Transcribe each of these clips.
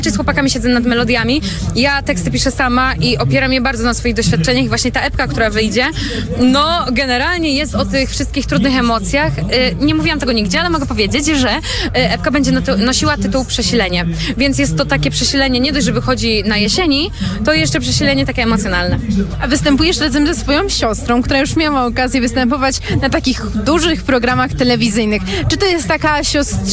Z chłopakami siedzę nad melodiami, ja teksty piszę sama i opieram je bardzo na swoich doświadczeniach i właśnie ta epka, która wyjdzie, no generalnie jest o tych wszystkich trudnych emocjach. Nie mówiłam tego nigdzie, ale mogę powiedzieć, że epka będzie nosiła tytuł Przesilenie, więc jest to takie przesilenie, nie dość, że wychodzi na jesieni, to jeszcze przesilenie takie emocjonalne. A występujesz razem ze swoją siostrą, która już miała okazję występować na takich dużych programach telewizyjnych. Czy to jest taka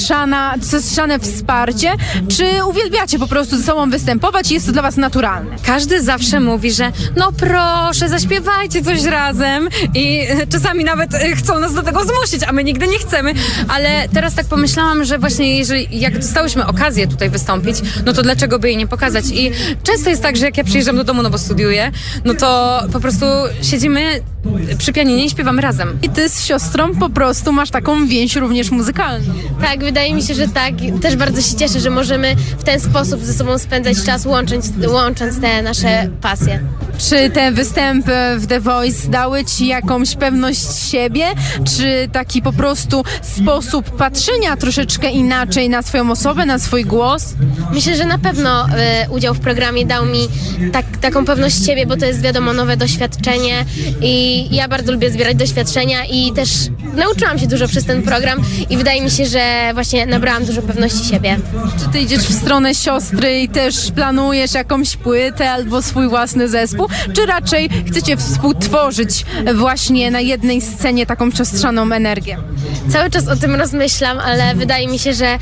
siostrzane wsparcie, czy uwielbiacie po prostu ze sobą występować i jest to dla was naturalne? Każdy zawsze mówi, że no proszę, zaśpiewajcie coś razem i czasami nawet chcą nas do tego zmusić, a my nigdy nie chcemy, ale teraz tak pomyślałam, że właśnie jak dostałyśmy okazję tutaj wystąpić, no to dlaczego by jej nie pokazać? I często jest tak, że jak ja przyjeżdżam do domu, no bo studiuję, no to po prostu siedzimy przy pianinie i śpiewamy razem. I ty z siostrą po prostu masz taką więź również muzykalną. Tak, wydaje mi się, że tak. Też bardzo się cieszę, że możemy w ten sposób ze sobą spędzać czas, łącząc te nasze pasje. Czy te występy w The Voice dały ci jakąś pewność siebie? Czy taki po prostu sposób patrzenia troszeczkę inaczej na swoją osobę, na swój głos? Myślę, że na pewno udział w programie dał mi taką pewność siebie, bo to jest wiadomo nowe doświadczenie i ja bardzo lubię zbierać doświadczenia i też nauczyłam się dużo przez ten program i wydaje mi się, że właśnie nabrałam dużo pewności siebie. Czy ty idziesz w stronę siostry i też planujesz jakąś płytę albo swój własny zespół? Czy raczej chcecie współtworzyć właśnie na jednej scenie taką siostrzaną energię? Cały czas o tym rozmyślam, ale wydaje mi się, że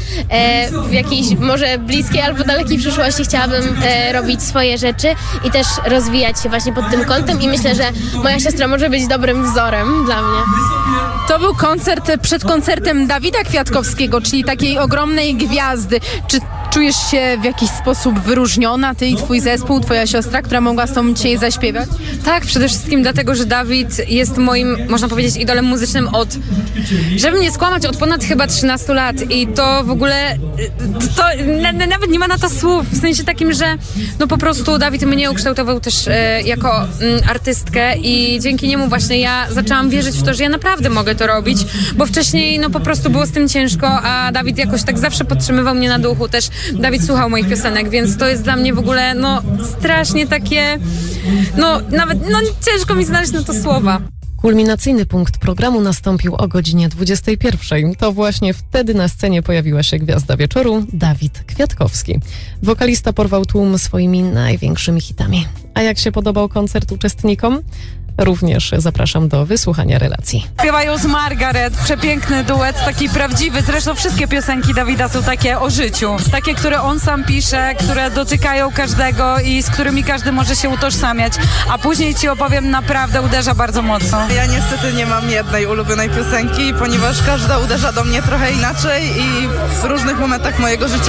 w jakiejś może bliskiej albo dalekiej przyszłości chciałabym robić swoje rzeczy i też rozwijać się właśnie pod tym kątem i myślę, że moja siostra może być dobrym wzorem dla mnie. To był koncert przed koncertem Dawida Kwiatkowskiego, czyli takiej ogromnej gwiazdy. Czy czujesz się w jakiś sposób wyróżniona, ty i twój zespół, twoja siostra, która mogła z tobą dzisiaj zaśpiewać? Tak, przede wszystkim dlatego, że Dawid jest moim, można powiedzieć, idolem muzycznym żeby nie skłamać, od ponad chyba 13 lat i to w ogóle, nawet nie ma na to słów, w sensie takim, że no po prostu Dawid mnie ukształtował też jako artystkę i dzięki niemu właśnie ja zaczęłam wierzyć w to, że ja naprawdę mogę to robić, bo wcześniej no po prostu było z tym ciężko, a Dawid jakoś tak zawsze podtrzymywał mnie na duchu, też Dawid słuchał moich piosenek, więc to jest dla mnie w ogóle no strasznie takie, no nawet no ciężko mi znaleźć na to słowa. Kulminacyjny punkt programu nastąpił o godzinie 21. To właśnie wtedy na scenie pojawiła się gwiazda wieczoru, Dawid Kwiatkowski. Wokalista porwał tłum swoimi największymi hitami. A jak się podobał koncert uczestnikom? Również zapraszam do wysłuchania relacji. Śpiewają z Margaret, przepiękny duet, taki prawdziwy. Zresztą wszystkie piosenki Dawida są takie o życiu. Takie, które on sam pisze, które dotykają każdego i z którymi każdy może się utożsamiać. A później ci opowiem, naprawdę uderza bardzo mocno. Ja niestety nie mam jednej ulubionej piosenki, ponieważ każda uderza do mnie trochę inaczej i w różnych momentach mojego życia.